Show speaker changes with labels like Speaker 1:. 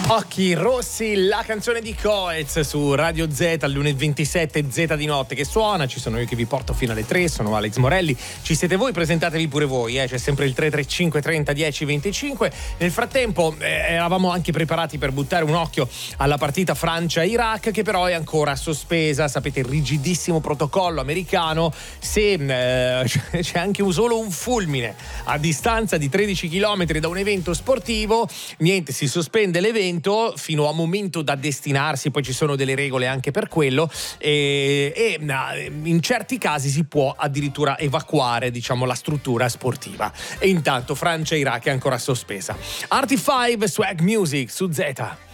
Speaker 1: Occhi rossi, la canzone di Coez su Radio Z al lunedì 27, Z di notte che suona. Ci sono io che vi porto fino alle 3, sono Alex Morelli. Ci siete voi, presentatevi pure voi, c'è sempre il 335 30 10 25. Nel frattempo eravamo anche preparati per buttare un occhio alla partita Francia-Iraq, che però è ancora sospesa. Sapete, il rigidissimo protocollo americano. Se c'è anche solo un fulmine a distanza di 13 km da un evento sportivo, niente, si sospende l'evento fino a un momento da destinarsi. Poi ci sono delle regole anche per quello, e in certi casi si può addirittura evacuare, diciamo, la struttura sportiva. E intanto Francia e Iraq è ancora sospesa. Artie 5 Swag Music su Z.